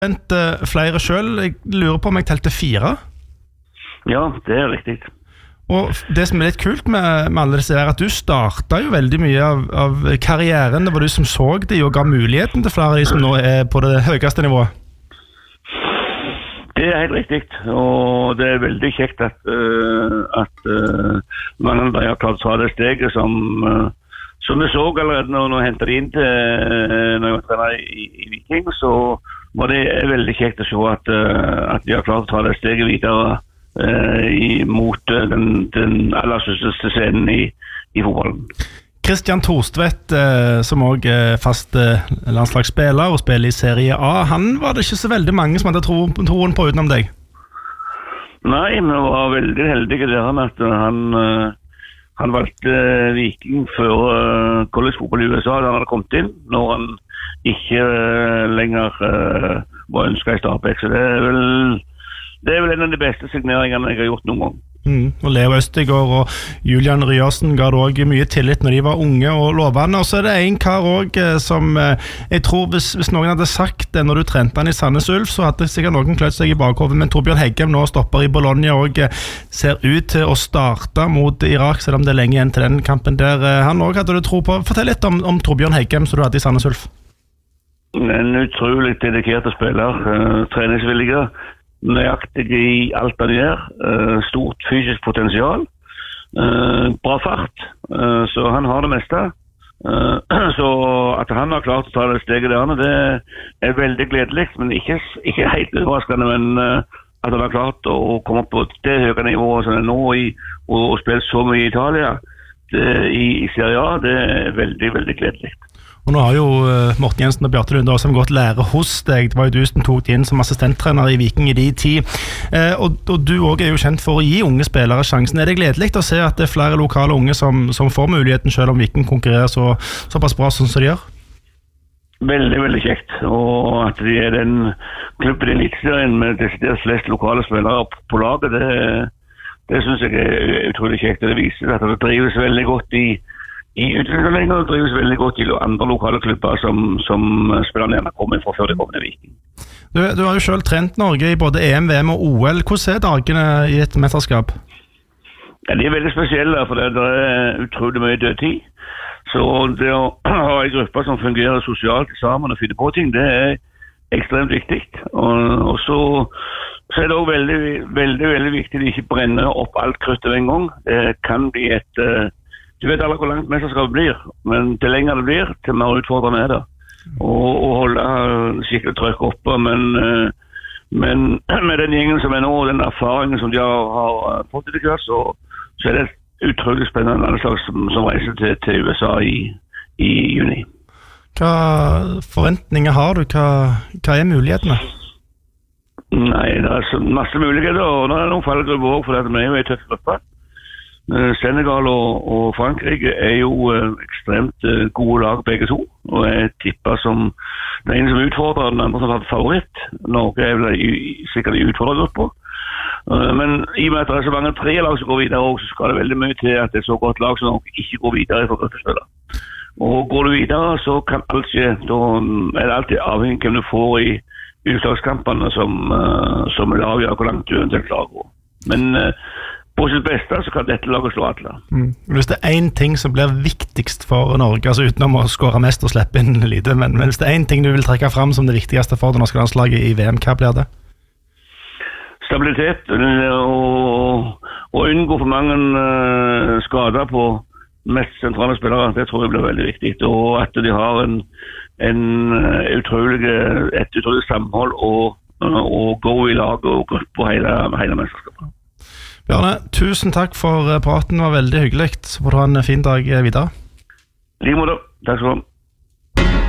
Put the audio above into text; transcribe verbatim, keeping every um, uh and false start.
Vent, flere selv. Jeg lurer på om jeg telte fire. Ja, det er riktig. Og det som er litt kult med, med alle disse er at du startet jo veldig mye av, av karrieren. Det var du som så de og ga muligheten til flere av de som nå er på det høyeste nivået. Det er helt riktig, og det er veldig kjekt at, uh, at uh, mange av de har klart å ta det steget som, uh, som vi så allerede når vi hentet de inn til uh, når jeg var trener i, i Viking, så var det veldig kjekt å se at, uh, at de har klart å ta det steget videre uh, i, mot uh, den, den aller største scenen i, i fotballen. Christian Thorstvedt, eh, som også er fast eh, landslagsspiller og spiller i Serie A, han var det ikke så veldig mange som hadde tro, troen på utenom deg? Nei, men jeg var veldig heldig der med at han, uh, han valgte Viking før uh, college-fotball i U S A da han hadde kommet inn, når han ikke uh, lenger uh, var ønsket i Stabæk. Så det er, vel, det er vel en av de beste signeringene jeg har gjort noen gang. Mm. Og Leo Østegård og Julian Ryersen ga det også mye tillit når de var unge og lovende. Og så er det en kar også som jeg tror hvis, hvis noen hadde sagt det når du trente han i Sandnes Ulf, så hadde sikkert noen kløtt seg i bakhovet. Men Torbjørn Heggem nå stopper i Bologna og ser ut til å starte mot Irak, selv om det er lenge igjen til den kampen der. Han også hadde du tro på. Fortell litt om, om Torbjørn Heggem som du hadde i Sandnes Ulf. En utrolig dedikert spiller, uh, treningsvillige, nøyaktig i alt han gjør, uh, stort fysisk potensial, uh, bra fart, uh, så han har det meste. Uh, så at han har klart å ta det steget der, det er veldig gledelig, men ikke, ikke helt overraskende, men uh, at han har klart å komme på det høye nivået som er nå i, og, og spille så mye i Italia, det, i, i Serie A, det er veldig, veldig gledelig. Og nå har jo uh, Morten Jensen og Bjarte Lunde også gått lære hos deg. Det var jo du som tok inn som assistenttrener i Viking i de tid. Uh, og, og du også er jo kjent for å gi unge spillere sjansen. Er det gledelig å se at det er flere lokale unge som, som får muligheten selv om Viking konkurrerer så, såpass bra som de gjør? Veldig, veldig kjekt. Og at de er den klubben i Eliteserien med desidert flest lokale spillere på laget, det, det synes jeg er utrolig kjekt. Det viser at det drives veldig godt i I utviklingslenger drives veldig godt til andre lokale klubber som, som spillerne gjerne kommer fra før de kommer til Viking. Du, du har jo selv trent Norge i både E M, V M og O L. Hvordan er dagene i et mesterskap? Ja, de er veldig spesielle, for det, det er utrolig mye dødtid. Så det å ha en gruppe som fungerer sosialt sammen og finne på ting, det er ekstremt viktig. Og, og så, så er det også veldig, veldig, veldig viktig at de ikke brenner opp alt kruttet en gang. Det kan bli et... Du vet alle hvor langt mesterskapet blir, men til lenger det blir, til mer utfordrende er det. Og, og holde skikkelig trøkk oppe, men, men med den gjengen som er nå, og den erfaringen som de har, har fått i det kurs, så, så er det et utrolig spennende landslag som, som reiser til, til U S A i, i juni. Hva forventninger har du? Hva, hva er mulighetene? Nei, det er masse muligheter, og det er noen fallgrupper også, for vi er jo i tøff gruppe. Senegal og, og Frankrike er jo uh, ekstremt uh, gode lag begge to, og jeg tipper som den ene som utfordrer, den andre som har favoritt. Norge er vel i, sikkert i utfordrergrupper. Uh, men i og med at det er så mange tre lag som går videre også, så skal det veldig mye til at det er så godt lag som Norge ikke går videre for gruppespiller. Og går du videre, så kan alt skje. Da er det alltid avhengig hvem du får i utslagskampene som, uh, som vil avgjøre hvor langt du eventuelt klarer å gå. Men uh, på sitt beste så kan dette laget slå alle. Mm. Hvis det er en ting som blir viktigst for Norge, altså utenom å skåre mest og slippe inn lite, men, men hvis det er en ting du vil trekke fram som det viktigste for det norske landslaget i V M, hva blir det? Stabilitet og, og unngå for mange uh, skader på mest sentrale spillere, det tror jeg blir veldig viktig. Og at de har en, en utrolig, et utrolig samhold og, og gå i lag og gruppe på hele, hele mesterskapet. Bjarne, tusen takk for praten, det var veldig hyggelig. Så får du ha en fin dag videre. Like måte, takk skal du ha.